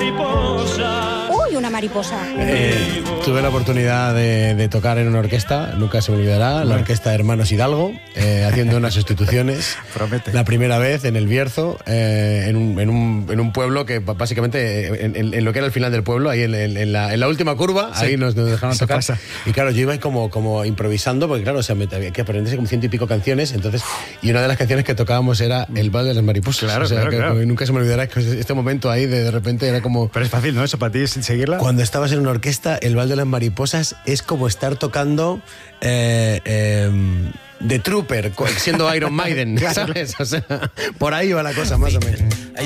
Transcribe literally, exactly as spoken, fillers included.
mariposa. ¡Uy, una mariposa! Eh, tuve la oportunidad de, de tocar en una orquesta, nunca se me olvidará, la orquesta Hermanos Hidalgo, eh, haciendo unas sustituciones. Promete. La primera vez en el Bierzo, eh, en, un, en, un, en un pueblo que básicamente, en, en, en lo que era el final del pueblo, ahí en, en, en, la, en la última curva, sí, ahí nos, nos dejaron eso tocar. Pasa. Y claro, yo iba como, como improvisando, porque claro, o sea, me, había que aprenderse como ciento y pico canciones, entonces, y una de las canciones que tocábamos era El Vals de las Mariposas. Claro, o sea, claro, que, claro. Nunca se me olvidará que este momento ahí de, de repente era como... Pero es fácil, ¿no? Eso para ti es seguirla. Cuando estabas en una orquesta, El Vals de las Mariposas es como estar tocando eh, eh, The Trooper, siendo Iron Maiden, ¿sabes? O sea, por ahí va la cosa, más o menos.